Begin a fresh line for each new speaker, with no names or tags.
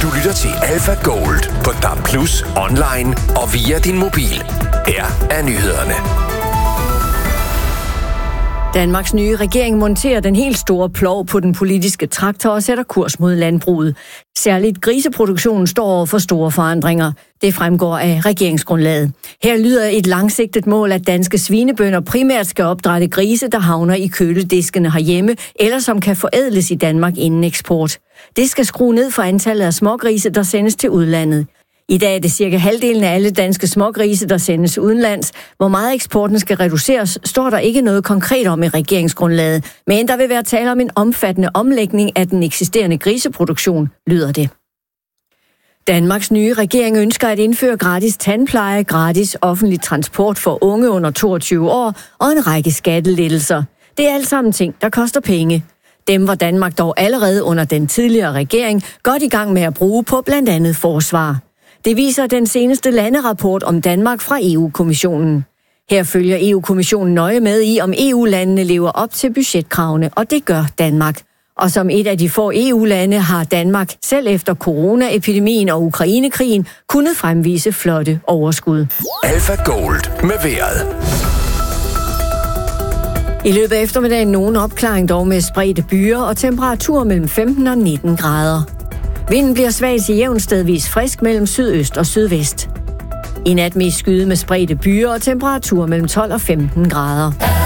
Du lytter til Alpha Gold på DAB+, online og via din mobil. Her er nyhederne.
Danmarks nye regering monterer den helt store plov på den politiske traktor og sætter kurs mod landbruget. Særligt griseproduktionen står over for store forandringer. Det fremgår af regeringsgrundlaget. Her lyder et langsigtet mål, at danske svinebønder primært skal opdrætte grise, der havner i kølediskene herhjemme, eller som kan forædles i Danmark inden eksport. Det skal skrue ned for antallet af smågrise, der sendes til udlandet. I dag er det cirka halvdelen af alle danske smågrise, der sendes udenlands. Hvor meget eksporten skal reduceres, står der ikke noget konkret om i regeringsgrundlaget. Men der vil være tale om en omfattende omlægning af den eksisterende griseproduktion, lyder det. Danmarks nye regering ønsker at indføre gratis tandpleje, gratis offentlig transport for unge under 22 år og en række skattelettelser. Det er alt sammen ting, der koster penge. Dem var Danmark dog allerede under den tidligere regering godt i gang med at bruge på blandt andet forsvar. Det viser den seneste landerapport om Danmark fra EU-kommissionen. Her følger EU-kommissionen nøje med i, om EU-landene lever op til budgetkravene, og det gør Danmark. Og som et af de få EU-lande har Danmark, selv efter coronaepidemien og Ukrainekrigen, kunnet fremvise flotte overskud.
Alpha Gold med vejret.
I løbet af eftermiddagen nogen opklaring dog med spredte byer og temperatur mellem 15 og 19 grader. Vinden bliver svag til jævn stedvis frisk mellem sydøst og sydvest. I nat mest skyde med spredte byer og temperatur mellem 12 og 15 grader.